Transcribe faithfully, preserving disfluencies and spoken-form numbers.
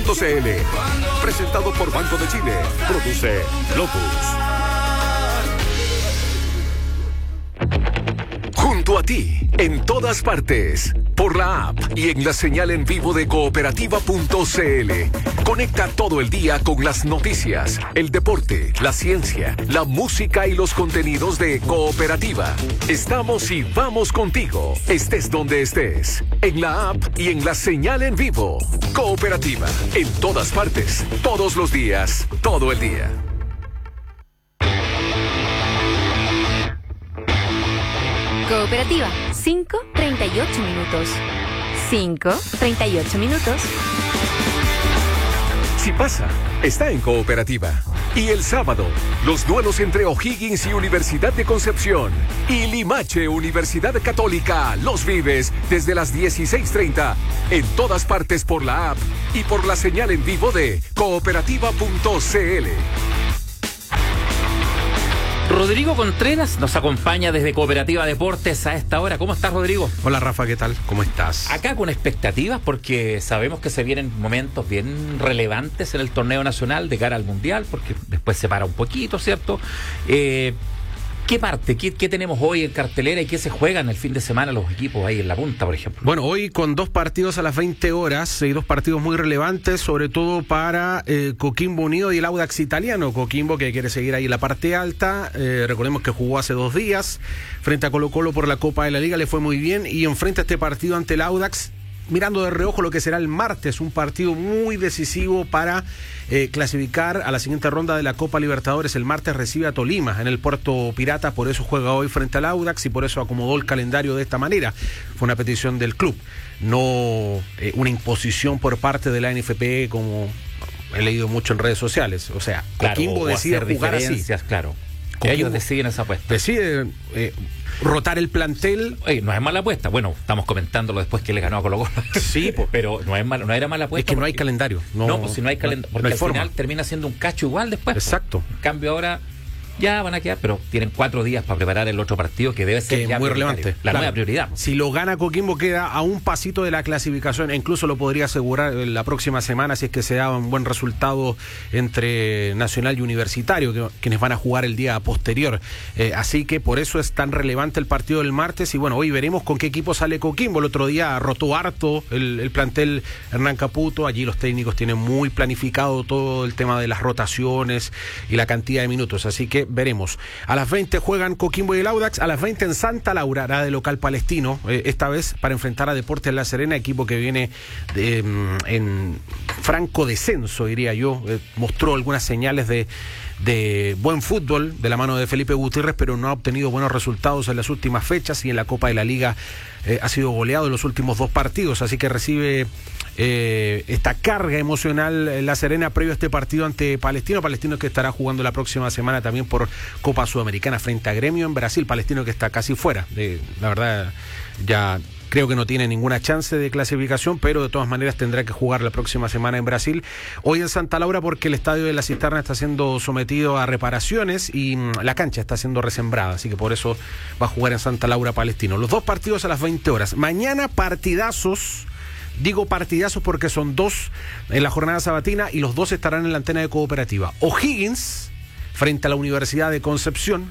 punto c l. Presentado por Banco de Chile. Produce Lotus. Junto a ti, en todas partes, por la app y en la señal en vivo de cooperativa punto c l. Conecta todo el día con las noticias, el deporte, la ciencia, la música y los contenidos de Cooperativa. Estamos y vamos contigo, estés donde estés, en la app y en la señal en vivo. Cooperativa, en todas partes, todos los días, todo el día. Cooperativa, cinco treinta y ocho minutos. cinco treinta y ocho minutos. Si pasa, está en Cooperativa. Y el sábado, los duelos entre O'Higgins y Universidad de Concepción y Limache Universidad Católica los vives desde las dieciséis treinta en todas partes por la app y por la señal en vivo de cooperativa punto c l. Rodrigo Contreras nos acompaña desde Cooperativa Deportes a esta hora. ¿Cómo estás, Rodrigo? Hola, Rafa, ¿qué tal? ¿Cómo estás? Acá con expectativas porque sabemos que se vienen momentos bien relevantes en el torneo nacional de cara al Mundial, porque después se para un poquito, ¿cierto? Eh, ¿Qué parte? ¿Qué, ¿Qué tenemos hoy en cartelera y qué se juegan el fin de semana los equipos ahí en la punta, por ejemplo? Bueno, hoy con dos partidos a las veinte horas, y dos partidos muy relevantes, sobre todo para eh, Coquimbo Unido y el Audax Italiano. Coquimbo, que quiere seguir ahí en la parte alta, eh, recordemos que jugó hace dos días frente a Colo Colo por la Copa de la Liga, le fue muy bien, y enfrenta este partido ante el Audax, mirando de reojo lo que será el martes, un partido muy decisivo para eh, clasificar a la siguiente ronda de la Copa Libertadores. El martes recibe a Tolima en el Puerto Pirata, por eso juega hoy frente al Audax y por eso acomodó el calendario de esta manera. Fue una petición del club, no eh, una imposición por parte de la N F P, como he leído mucho en redes sociales. O sea, claro, Coquimbo decide jugar así. Claro. Coquimbo Ellos deciden esa apuesta. Decide eh, rotar el plantel. Oye, no es mala apuesta. Bueno, estamos comentándolo después que le ganó a Colo Colo. Sí, pues, pero no es mal, no era mala apuesta. Es que no hay calendario. No, no pues si no hay calendario. Porque no hay al forma. final termina siendo un cacho igual después. Exacto. En cambio ahora ya van a quedar, pero tienen cuatro días para preparar el otro partido que debe ser que ya muy relevante. La Claro. nueva prioridad. Si lo gana Coquimbo queda a un pasito de la clasificación, e incluso lo podría asegurar la próxima semana si es que se da un buen resultado entre Nacional y Universitario, que, quienes van a jugar el día posterior. Eh, así que por eso es tan relevante el partido del martes, y bueno, hoy veremos con qué equipo sale Coquimbo. El otro día rotó harto el, el plantel Hernán Caputo, allí los técnicos tienen muy planificado todo el tema de las rotaciones y la cantidad de minutos, así que veremos. A las veinte juegan Coquimbo y el Audax, a las veinte en Santa Laura hará de local Palestino, eh, esta vez para enfrentar a Deportes La Serena, equipo que viene de, en franco descenso, diría yo. Eh, mostró algunas señales de, de buen fútbol de la mano de Felipe Gutiérrez, pero no ha obtenido buenos resultados en las últimas fechas, y en la Copa de la Liga eh, ha sido goleado en los últimos dos partidos, así que recibe eh, esta carga emocional La Serena previo a este partido ante Palestino. Palestino que estará jugando la próxima semana también por Copa Sudamericana frente a Gremio en Brasil. Palestino que está casi fuera, de, la verdad ya creo que no tiene ninguna chance de clasificación, pero de todas maneras tendrá que jugar la próxima semana en Brasil. Hoy en Santa Laura, porque el estadio de la Cisterna está siendo sometido a reparaciones y mmm, la cancha está siendo resembrada, así que por eso va a jugar en Santa Laura Palestino. Los dos partidos a las veinte horas. Mañana partidazos. Digo partidazos porque son dos en la jornada sabatina y los dos estarán en la antena de Cooperativa. O'Higgins frente a la Universidad de Concepción.